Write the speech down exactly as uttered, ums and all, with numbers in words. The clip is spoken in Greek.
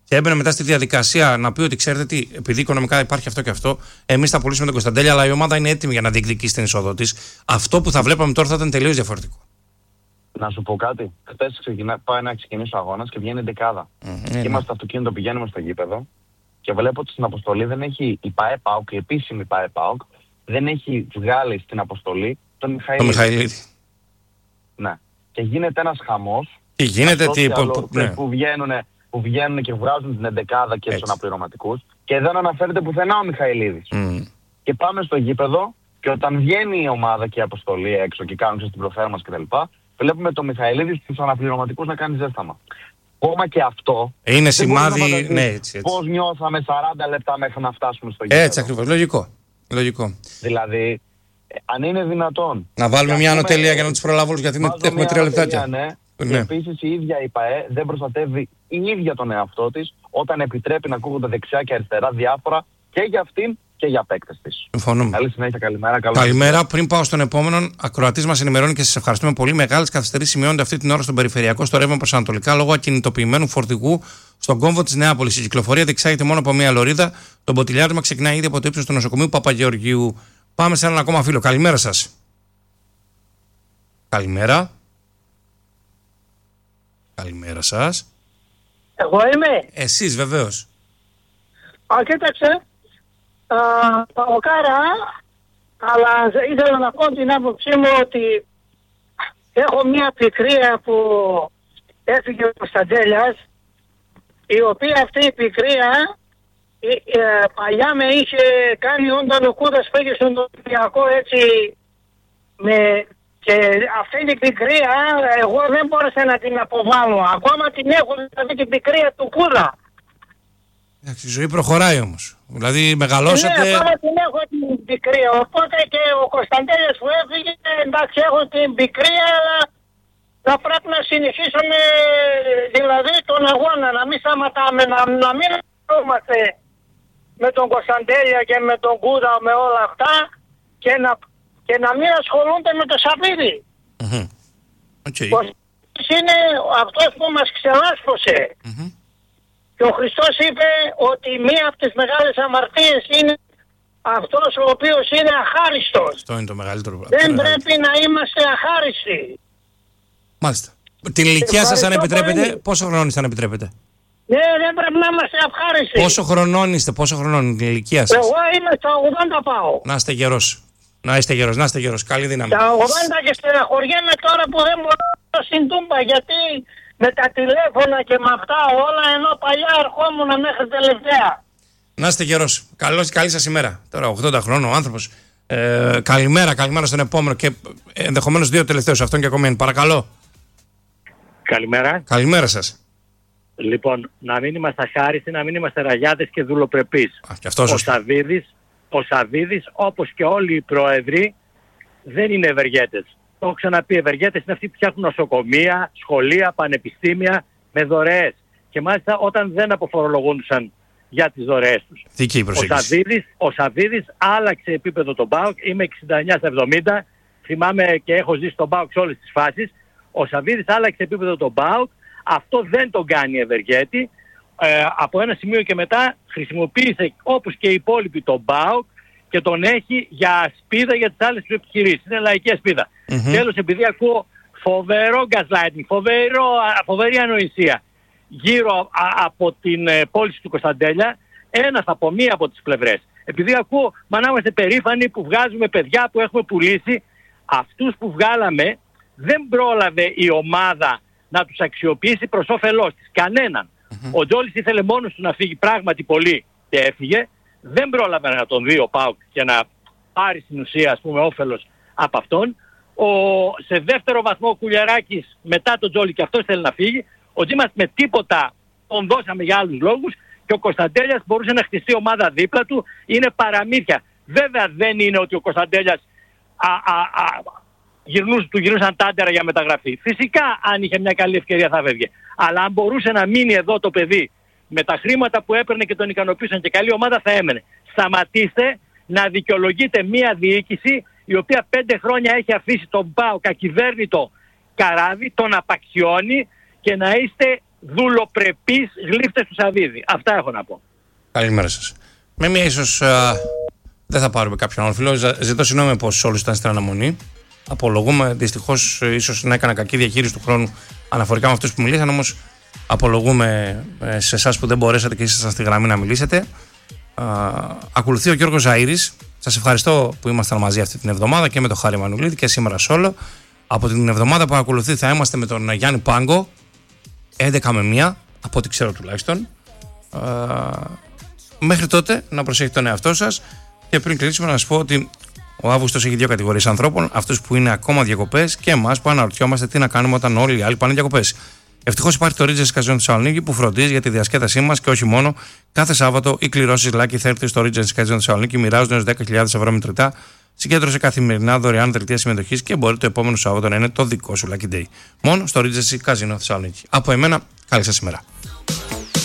και έμπαινε μετά στη διαδικασία να πει ότι ξέρετε τι, επειδή οικονομικά υπάρχει αυτό και αυτό, εμείς θα πουλήσουμε τον Κωνσταντέλια, αλλά η ομάδα είναι έτοιμη για να διεκδικήσει την είσοδό της. Αυτό που θα βλέπαμε τώρα θα ήταν τελείως διαφορετικό. Να σου πω κάτι. Χθες πάει να ξεκινήσει ο αγώνας και βγαίνει δεκάδα. Mm, και ναι. Είμαστε στο αυτοκίνητο, πηγαίνουμε στο γήπεδο και βλέπω ότι στην αποστολή δεν έχει η ΠΑΕ-ΠΑΟΚ, η επίσημη ΠΑΕ-ΠΑΟΚ, δεν έχει βγάλει στην αποστολή τον Μιχαηλίδη. Το Μιχαηλίδη. Ναι. Και γίνεται ένας χαμός. Και γίνεται τι, που, που, ναι. που, βγαίνουν, που βγαίνουν και βγάζουν την εντεκάδα και τους αναπληρωματικούς και δεν αναφέρεται πουθενά ο Μιχαηλίδης. Mm. Και πάμε στο γήπεδο και όταν βγαίνει η ομάδα και η αποστολή έξω και κάνουν στην προφέρμας κτλ. Βλέπουμε τον Μιχαηλίδη στους αναπληρωματικούς να κάνει ζέσταμα. Ακόμα και αυτό είναι σημάδι. Ναι, έτσι, έτσι. Πώς νιώθαμε σαράντα λεπτά μέχρι να φτάσουμε στο γήπεδο. Έτσι ακριβώς. Λογικό. Λογικό. Δηλαδή, αν είναι δυνατόν. Να βάλουμε μια ανωτέλεια για να τους προλάβουμε, γιατί έχουμε τρία λεπτάκια. Ναι. Ναι. Και επίσης η ίδια η ΠΑΕ δεν προστατεύει η ίδια τον εαυτό της όταν επιτρέπει να ακούγονται δεξιά και αριστερά διάφορα και για αυτήν και για παίκτες της. Συμφωνούμε. Καλή συνέχεια, καλημέρα. Καλημέρα. Πριν πάω στον επόμενο, ακροατής μας ενημερώνει και σας ευχαριστούμε πολύ. Μεγάλες καθυστερήσεις σημειώνονται αυτή την ώρα στον περιφερειακό στο ρεύμα προς Ανατολικά λόγω ακινητοποιημένου φορτηγού στον κόμβο της Νεάπολης. Η κυκλοφορία διεξάγεται μόνο από μία λωρίδα. Το μποτιλιάρισμα ξεκινάει ήδη από το ύψος του νοσοκομείου Παπαγεωργίου. Πάμε σε έναν ακόμα φίλο. Καλημέρα σας. Καλημέρα. Καλημέρα σας. Εγώ είμαι. Εσείς βεβαίως. Α, κοίταξε. Παοκάρα, αλλά ήθελα να πω την άποψή μου ότι έχω μια πικρία που έφυγε ο Κωνσταντέλιας, η οποία αυτή η πικρία ε, ε, παλιά με είχε κάνει όταν ο Κούδας πήγε στον Ολυμπιακό έτσι με, και αυτή την πικρία εγώ δεν μπόρεσα να την αποβάλω. Ακόμα την έχω δηλαδή την πικρία του Κούδα. Η ζωή προχωράει όμως. Δηλαδή μεγαλώσατε. Ναι, ακόμα την έχω την πικρία. Οπότε και ο Κωνσταντέλιας που έφυγε, εντάξει, έχω την πικρία, αλλά θα πρέπει να συνεχίσουμε δηλαδή τον αγώνα. Να μην σταματάμε, να, να μην ασχολούμαστε με τον Κωνσταντέλια και με τον Κούδα, με όλα αυτά και να, και να μην ασχολούνται με το Σαββίδι. Mm-hmm. Okay. Ο Σαββίδης είναι αυτός που μας ξελάσπωσε. Mm-hmm. Και ο Χριστός είπε ότι μία από τις μεγάλες αμαρτίες είναι αυτός ο οποίος είναι αχάριστος. Αυτό είναι το μεγαλύτερο πράγμα. Δεν πρέπει να είμαστε αχάριστοι. Μάλιστα. Την ηλικία σας αν επιτρέπετε, πολύ. Πόσο χρονών είστε αν επιτρέπετε? Ναι, δεν πρέπει να είμαστε ευχάριστοι. Πόσο χρονών είστε, πόσο χρονών είναι την ηλικία σας? Εγώ είμαι στα ογδόντα πάω. Να είστε γερός. Να είστε γερός, να είστε γερός. Καλή δύναμη. Στα ογδόντα και στεναχωριέμαι τώρα που δεν μπορώ να συντούμπα γιατί με τα τηλέφωνα και με αυτά όλα, ενώ παλιά ερχόμουν μέχρι τελευταία. Να είστε γερός. Καλώς, καλή σας ημέρα. Τώρα ογδόντα χρόνων ο άνθρωπος. Ε, καλημέρα, καλημέρα στον επόμενο και ενδεχομένως δύο τελευταίους. Αυτόν και ακόμα είναι. Παρακαλώ. Καλημέρα. Καλημέρα σας. Λοιπόν, να μην είμαστε αχάριστοι, να μην είμαστε ραγιάδες και δουλοπρεπείς. Α, και αυτός ο Σαββίδης, ο Σαββίδης, όπως και όλοι οι πρόεδροι, δεν είναι ευεργέτες. Το έχω ξαναπεί, ευεργέτες είναι αυτοί που φτιάχνουν νοσοκομεία, σχολεία, πανεπιστήμια με δωρεές. Και μάλιστα όταν δεν αποφορολογούνταν για τις δωρεές τους. Δική ο Σαββίδης, ο Σαββίδης άλλαξε επίπεδο τον ΠΑΟΚ. Είμαι εξήντα εννιά στα εβδομήντα. Θυμάμαι και έχω ζήσει τον ΠΑΟΚ σε όλες τις φάσεις. Ο Σαββίδης άλλαξε επίπεδο τον ΠΑΟΚ. Αυτό δεν τον κάνει ευεργέτη. Ε, από ένα σημείο και μετά χρησιμοποίησε όπως και οι υπόλοιποι τον ΠΑΟΚ και τον έχει για ασπίδα για τις άλλες επιχειρήσεις. Είναι λαϊκή ασπίδα. Mm-hmm. Τέλος, επειδή ακούω φοβερό gaslighting, φοβερό, φοβερή ανοησία γύρω α, από την ε, πώληση του Κωνσταντέλια, ένας από μία από τις πλευρές. Επειδή ακούω, μα να είμαστε περήφανοι που βγάζουμε παιδιά που έχουμε πουλήσει, αυτούς που βγάλαμε δεν πρόλαβε η ομάδα να τους αξιοποιήσει προς όφελός της. Κανέναν. Mm-hmm. Ο Τζόλης ήθελε μόνος του να φύγει πράγματι πολύ και έφυγε. Δεν πρόλαβε να τον δει ο ΠΑΟΚ και να πάρει στην ουσία ας πούμε όφελος από αυτόν. Ο, σε δεύτερο βαθμό ο Κουλιαράκης μετά τον Τζόλη και αυτός θέλει να φύγει. Ο Τζίμας με τίποτα τον δώσαμε για άλλους λόγους και ο Κωνσταντέλιας μπορούσε να χτιστεί ομάδα δίπλα του. Είναι παραμύθια. Βέβαια δεν είναι ότι ο Κωνσταντέλιας α, α, α, γυρνούς, του γυρνούσαν τάντερα για μεταγραφή. Φυσικά αν είχε μια καλή ευκαιρία θα φεύγε. Αλλά αν μπορούσε να μείνει εδώ το παιδί με τα χρήματα που έπαιρνε και τον ικανοποίησαν και καλή ομάδα θα έμενε. Σταματήστε να δικαιολογείτε μια διοίκηση η οποία πέντε χρόνια έχει αφήσει τον ΠΑΟΚ ακυβέρνητο καράβι, τον απαξιώνει και να είστε δουλοπρεπείς γλύφτες του Σαββίδη. Αυτά έχω να πω. Καλημέρα σας. Με μία ίσως α, δεν θα πάρουμε κάποιον άλλο φίλο. Ζητώ συγγνώμη πως όλους ήταν στην αναμονή. Απολογούμε. Δυστυχώς ίσως να έκανα κακή διαχείριση του χρόνου αναφορικά με αυτούς που μιλήσαν. Όμως απολογούμε σε εσάς που δεν μπορέσατε και ήσασταν στη γραμμή να μιλήσετε. Α, ακολουθεί ο Γιώργος Ζαΐρης. Σας ευχαριστώ που ήμασταν μαζί αυτή την εβδομάδα και με τον Χάρη Μανουλίδη και σήμερα σόλο. Από την εβδομάδα που ακολουθεί θα είμαστε με τον Γιάννη Πάγκο έντεκα με μία, από ό,τι ξέρω τουλάχιστον. Α, μέχρι τότε να προσέχετε τον εαυτό σας και πριν κλείσουμε να σας πω ότι ο Αύγουστος έχει δύο κατηγορίες ανθρώπων, αυτούς που είναι ακόμα διακοπές και εμάς που αναρωτιόμαστε τι να κάνουμε όταν όλοι οι άλλοι πάνε διακοπές. Ευτυχώς υπάρχει το Regency Casino Θεσσαλονίκη που φροντίζει για τη διασκέδασή μας και όχι μόνο. Κάθε Σάββατο οι κληρώσεις Lucky τριάντα στο Regency Casino Θεσσαλονίκη μοιράζονται έως δέκα χιλιάδες ευρώ μετρητά. Συγκέντρωσε καθημερινά δωρεάν δελτία συμμετοχής και μπορεί το επόμενο Σάββατο να είναι το δικό σου Lucky Day. Μόνο στο Regency Casino Θεσσαλονίκη. Από εμένα, καλή σας ημέρα.